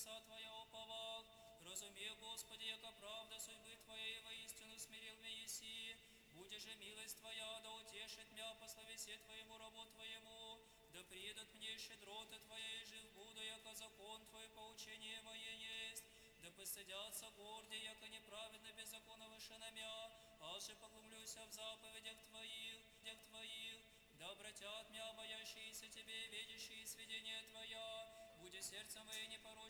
небеса Твоя уповал. Разумею, Господи, яка правда судьбы Твоей воистину смирил меня еси. Буде же милость Твоя, да утешит мя по словесе Твоему рабу Твоему, да придут мне щедроты Твоей, жив буду, яко закон Твой поучение мое есть. Да постыдятся горде, яко неправедно беззаконно выше на мя, аже поглумлюся в заповедях Твоих, да обратят мя, боящиеся Тебе, видящие сведения Твоя, буде сердцем мое непорочно